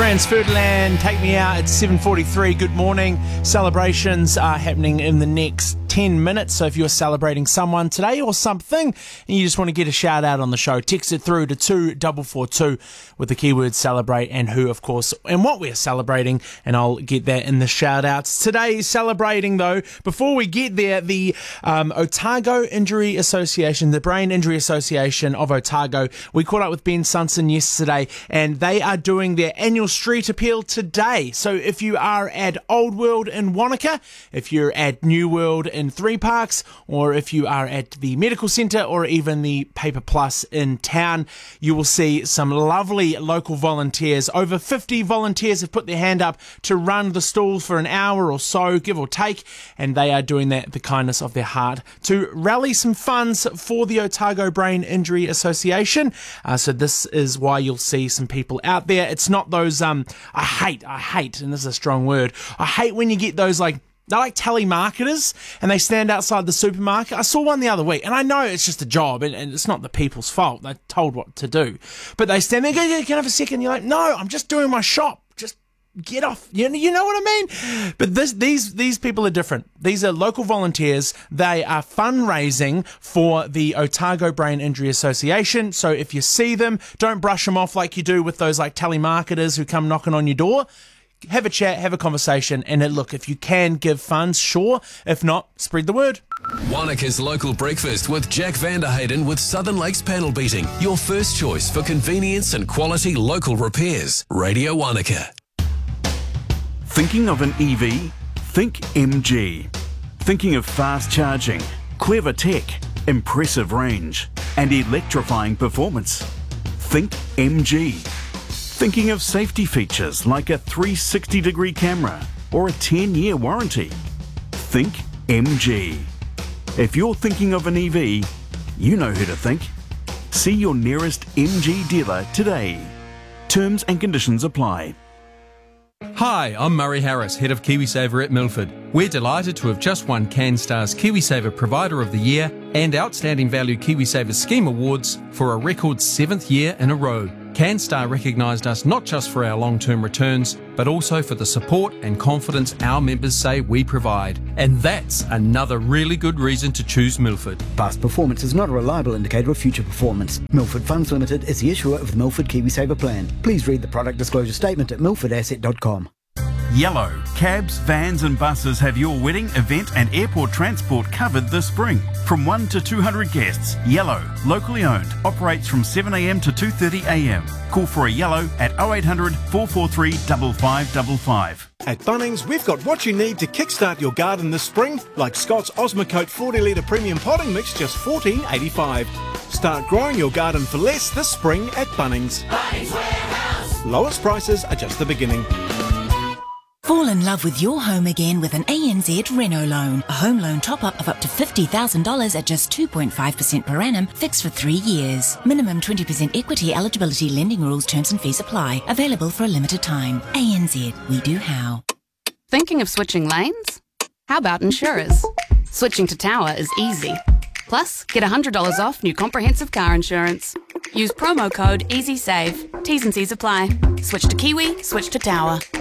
Franz Ferdinand, Take Me Out at 7:43. Good morning. Celebrations are happening in the next 10 minutes. So if you're celebrating someone today or something and you just want to get a shout out on the show, text it through to 2442 with the keyword celebrate and who, of course, and what we're celebrating, and I'll get that in the shout outs. Today, celebrating though, before we get there, the Otago Injury Association, the Brain Injury Association of Otago, we caught up with Ben Sunson yesterday and they are doing their annual street appeal today. So if you are at Old World in Wanaka, if you're at New World in Three Parks, or if you are at the Medical Centre or even the Paper Plus in town, you will see some lovely local volunteers. Over 50 volunteers have put their hand up to run the stalls for an hour or so, give or take, and they are doing that at the kindness of their heart to rally some funds for the Otago Brain Injury Association. So this is why you'll see some people out there. It's not those, I hate, and this is a strong word, I hate when you get those they're like telemarketers and they stand outside the supermarket. I saw one the other week, and I know it's just a job and it's not the people's fault. They're told what to do. But they stand there, can I have a second? You're like, no, I'm just doing my shop. Just get off. You know what I mean? But these people are different. These are local volunteers. They are fundraising for the Otago Brain Injury Association. So if you see them, don't brush them off like you do with those telemarketers who come knocking on your door. Have a chat, have a conversation, and look, if you can give funds, sure. If not, spread the word. Wanaka's Local Breakfast with Jack Vanderhayden with Southern Lakes Panel Beating. Your first choice for convenience and quality local repairs. Radio Wanaka. Thinking of an EV? Think MG. Thinking of fast charging, clever tech, impressive range, and electrifying performance? Think MG. Thinking of safety features like a 360-degree camera or a 10-year warranty? Think MG. If you're thinking of an EV, you know who to think. See your nearest MG dealer today. Terms and conditions apply. Hi, I'm Murray Harris, Head of KiwiSaver at Milford. We're delighted to have just won CanStar's KiwiSaver Provider of the Year and Outstanding Value KiwiSaver Scheme Awards for a record 7th year in a row. CanStar recognised us not just for our long-term returns, but also for the support and confidence our members say we provide. And that's another really good reason to choose Milford. Past performance is not a reliable indicator of future performance. Milford Funds Limited is the issuer of the Milford KiwiSaver plan. Please read the product disclosure statement at milfordasset.com. Yellow. Cabs, vans and buses have your wedding, event and airport transport covered this spring. From 1 to 200 guests, Yellow, locally owned, operates from 7am to 2:30am. Call for a Yellow at 0800 443 5555. At Bunnings, we've got what you need to kickstart your garden this spring, like Scott's Osmocote 40 litre premium potting mix, just $14.85. Start growing your garden for less this spring at Bunnings. Bunnings Warehouse. Lowest prices are just the beginning. Fall in love with your home again with an ANZ Reno loan. A home loan top-up of up to $50,000 at just 2.5% per annum, fixed for 3 years. Minimum 20% equity eligibility, lending rules, terms and fees apply. Available for a limited time. ANZ, we do how. Thinking of switching lanes? How about insurers? Switching to Tower is easy. Plus, get $100 off new comprehensive car insurance. Use promo code EasySave. T's and C's apply. Switch to Kiwi, switch to Tower.